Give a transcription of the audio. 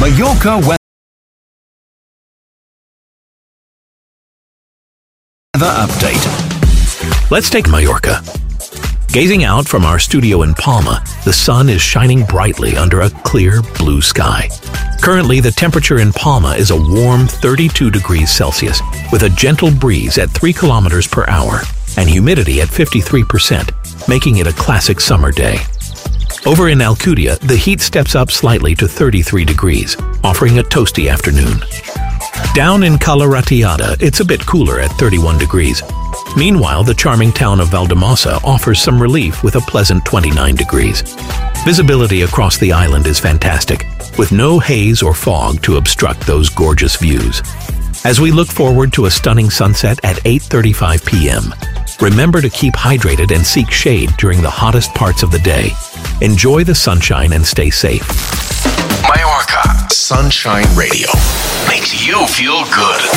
Mallorca weather update. Let's take Mallorca. Gazing out from our studio in Palma, the sun is shining brightly under a clear blue sky. Currently, the temperature in Palma is a warm 32 degrees Celsius, with a gentle breeze at 3 kilometers per hour and humidity at 53%, making it a classic summer day. Over in Alcudia, the heat steps up slightly to 33 degrees, offering a toasty afternoon. Down in Cala Ratllada, it's a bit cooler at 31 degrees. Meanwhile, the charming town of Valldemossa offers some relief with a pleasant 29 degrees. Visibility across the island is fantastic, with no haze or fog to obstruct those gorgeous views. As we look forward to a stunning sunset at 8:35 p.m., remember to keep hydrated and seek shade during the hottest parts of the day. Enjoy the sunshine and stay safe. Mallorca Sunshine Radio makes you feel good.